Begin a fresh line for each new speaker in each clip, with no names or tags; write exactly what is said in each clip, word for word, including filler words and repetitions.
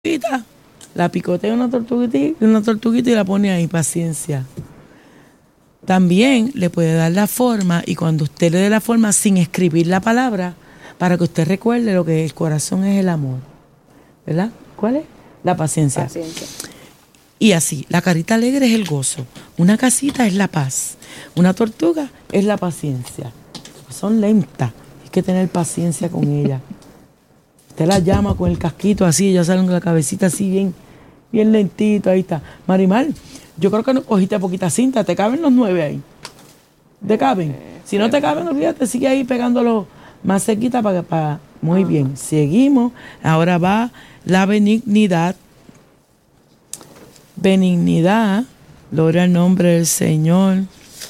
tortuguita, la picotea una tortuguita, una tortuguita y la pone ahí, paciencia. También le puede dar la forma y cuando usted le dé la forma sin escribir la palabra, para que usted recuerde lo que el corazón es el amor. ¿Verdad? ¿Cuál es? La paciencia.
Paciencia.
Y así, la carita alegre es el gozo, una casita es la paz, una tortuga es la paciencia. Son lentas, hay que tener paciencia con ellas. Usted la llama con el casquito así, ellas salen con la cabecita así bien, bien lentito, ahí está. Marimar, yo creo que no cogiste poquita cinta, te caben los nueve ahí. ¿Te caben? Si no te caben, olvídate, sigue ahí pegándolo más cerquita para que... Para... Muy bien, seguimos. Ahora va la benignidad. Benignidad, gloria al nombre del Señor.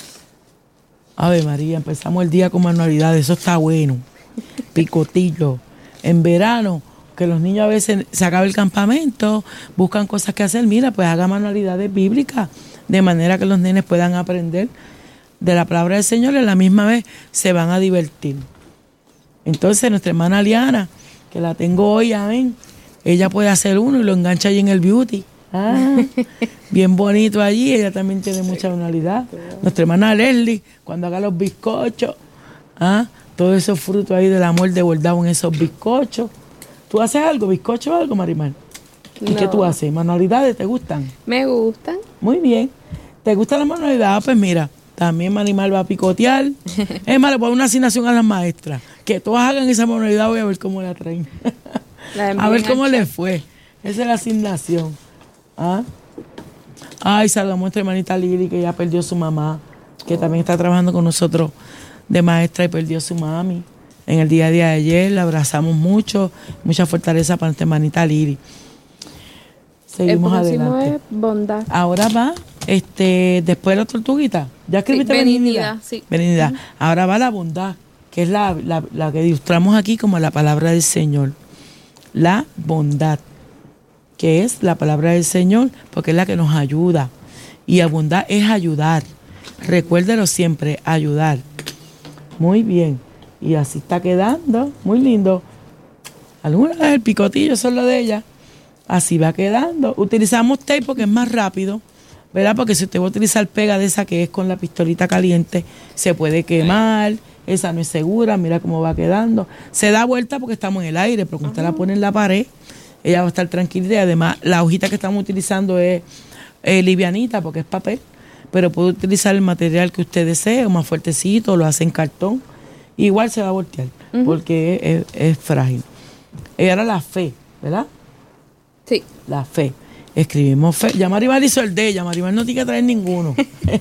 Ave María, empezamos el día con manualidades, eso está bueno. Picotillo. En verano, que los niños a veces se acaba el campamento, buscan cosas que hacer, mira, pues haga manualidades bíblicas, de manera que los nenes puedan aprender de la palabra del Señor y a la misma vez se van a divertir. Entonces nuestra hermana Liana, que la tengo hoy, amén, ella puede hacer uno y lo engancha allí en el beauty. Ah, bien bonito allí, ella también tiene mucha manualidad. Nuestra hermana Leslie, cuando haga los bizcochos, ah, todos esos frutos ahí del amor de bordado en esos bizcochos. ¿Tú haces algo, bizcocho o algo, Marimar? ¿Y
No.
qué tú haces? ¿Manualidades te gustan?
Me gustan.
Muy bien. ¿Te gustan las manualidades? Pues mira, también Marimar va a picotear. Es más, le voy a dar una asignación a las maestras. Que todas hagan esa manualidad, voy a ver cómo la traen.
La
A ver cómo
envían al
les fue. Esa es la asignación. ¿Ah? Ay, saludamos a nuestra hermanita Lili, que ya perdió su mamá, que también está trabajando con nosotros de maestra y perdió su mami. En el día a día de ayer la abrazamos mucho, mucha fortaleza para nuestra hermanita Lili. Seguimos
El próximo
adelante.
es bondad.
Ahora va, este, después de la tortuguita. ¿Ya escribiste
Sí,
benignidad?
benignidad, sí.
Benignidad. Ahora va la bondad, que es la, la, la que ilustramos aquí como la palabra del Señor. La bondad, que es la palabra del Señor, porque es la que nos ayuda. Y la bondad es ayudar. Recuérdelo siempre, ayudar. Muy bien. Y así está quedando. Muy lindo. Algunas vez el picotillo son lo de ella. Así va quedando. Utilizamos tape porque es más rápido, ¿verdad? Porque si usted va a utilizar pega de esa que es con la pistolita caliente, se puede quemar. Esa no es segura. Mira cómo va quedando. Se da vuelta porque estamos en el aire, pero cuando usted la pone en la pared, ella va a estar tranquila y además la hojita que estamos utilizando es eh, livianita porque es papel, pero puede utilizar el material que usted desee, o más fuertecito, lo hace en cartón, igual se va a voltear uh-huh. porque es, es, es frágil. Y ahora la fe, ¿verdad?
Sí.
La fe. Escribimos fe. Ya Maribel hizo el de ella, Maribel no tiene que traer ninguno.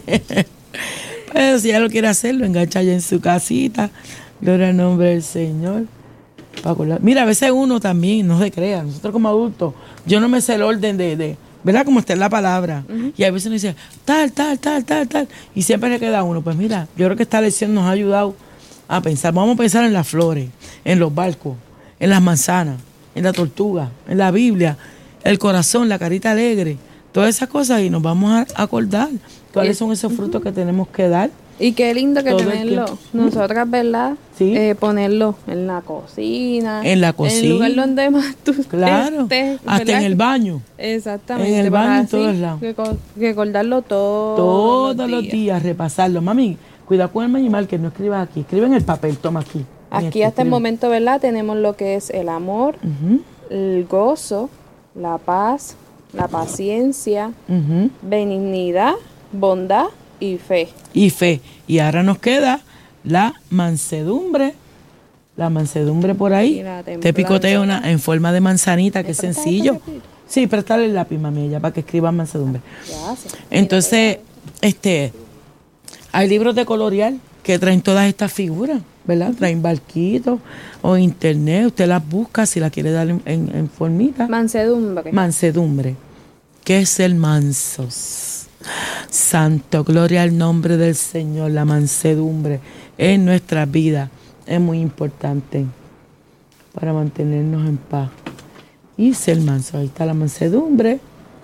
Pero si ella lo quiere hacer, lo engancha allá en su casita. Gloria al nombre del Señor. Mira, a veces uno también, no se crea, nosotros como adultos, yo no me sé el orden de, de ¿verdad? Como está en la palabra. Uh-huh. Y a veces uno dice, tal, tal, tal, tal, tal, y siempre le queda uno. Pues mira, yo creo que esta lección nos ha ayudado a pensar. Vamos a pensar en las flores, en los barcos, en las manzanas, en la tortuga, en la Biblia, el corazón, la carita alegre, todas esas cosas, y nos vamos a acordar cuáles son esos frutos uh-huh. que tenemos que dar.
Y qué lindo que tenerlo, nosotras, ¿verdad?
Sí.
Eh, ponerlo en la cocina.
En la cocina.
En el lugar donde más tú
Claro,
estés,
hasta
¿verdad?
en el baño.
Exactamente.
En el baño, en
así,
todos lados.
Recordarlo todo.
Todos los días. los días, repasarlo. Mami, cuida con el animal que no escribas aquí. Escribe en el papel, toma aquí.
Aquí
este,
hasta
escribe.
el momento, ¿verdad? Tenemos lo que es el amor, uh-huh. el gozo, la paz, la paciencia, uh-huh. benignidad, bondad y fe.
Y fe. Y ahora nos queda la mansedumbre. La mansedumbre por ahí. Te picotea una en forma de manzanita, que es sencillo. Sí, prestarle el lápiz, mami, ella, para que escriba mansedumbre. Gracias. Entonces, este, hay libros de colorear que traen todas estas figuras, ¿verdad? Traen barquitos o internet. Usted las busca si la quiere dar en, en, en formita.
Mansedumbre.
Mansedumbre. ¿Qué es el mansos? Santo, gloria al nombre del Señor. La mansedumbre en nuestra vida es muy importante para mantenernos en paz y ser manso. Ahí está la mansedumbre.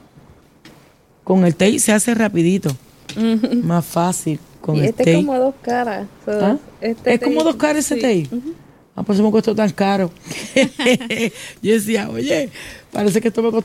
Con el té se hace rapidito, uh-huh. más fácil con
y
el
este
té.
es como dos caras. So,
¿Ah?
este
es como dos caras ese
sí.
té. Uh-huh. Ah, por eso me costó tan caro. Yo decía, oye, Parece que esto me costó